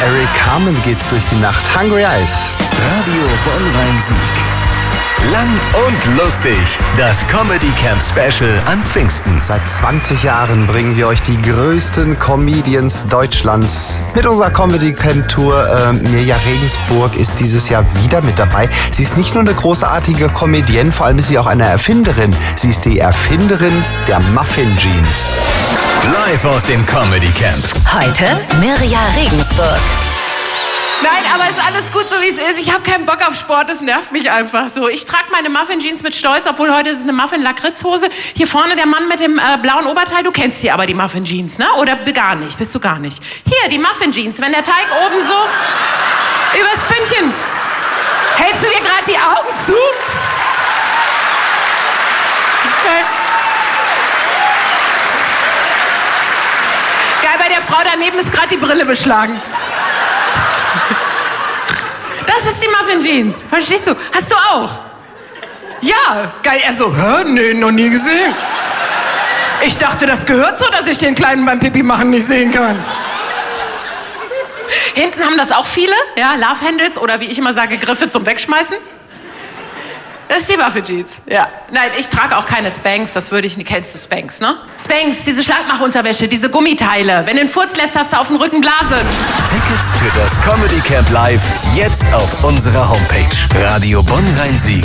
Eric Carmen geht's durch die Nacht. Hungry Eyes. Radio Bonn-Rhein-Sieg. Lang und lustig. Das Comedy Camp Special an Pfingsten. Seit 20 Jahren bringen wir euch die größten Comedians Deutschlands. Mit unserer Comedy Camp Tour. Mirja Regensburg ist dieses Jahr wieder mit dabei. Sie ist nicht nur eine großartige Comedienne, vor allem ist sie auch eine Erfinderin. Sie ist die Erfinderin der Muffin Jeans. Live aus dem Comedy Camp. Heute Mirja Regensburg. Nein, aber ist alles gut, so wie es ist. Ich habe keinen Bock auf Sport, das nervt mich einfach so. Ich trage meine Muffin-Jeans mit Stolz, obwohl heute ist es eine Muffin-Lakritzhose. Hier vorne der Mann mit dem blauen Oberteil, du kennst die aber, die Muffin-Jeans, ne? Oder gar nicht, bist du gar nicht. Hier, die Muffin-Jeans, wenn der Teig oben so übers Pünktchen. Hältst du dir gerade die Augen zu? Okay. Geil, bei der Frau daneben ist gerade die Brille beschlagen. Das ist die Muffin Jeans. Verstehst du? Hast du auch? Ja, geil. Er so, hä? Nee, noch nie gesehen. Ich dachte, das gehört so, dass ich den Kleinen beim Pipi machen nicht sehen kann. Hinten haben das auch viele, ja, Love Handles oder wie ich immer sage, Griffe zum Wegschmeißen. Das ist die Muffin Jeans, ja. Nein, ich trage auch keine Spanx, das würde ich nicht. Kennst du Spanx, ne? Spanx, diese Schlankmachunterwäsche, diese Gummiteile. Wenn du den Furz lässt, hast du auf dem Rücken Blase. Tickets für das Comedy Camp Live jetzt auf unserer Homepage. Radio Bonn-Rhein-Sieg.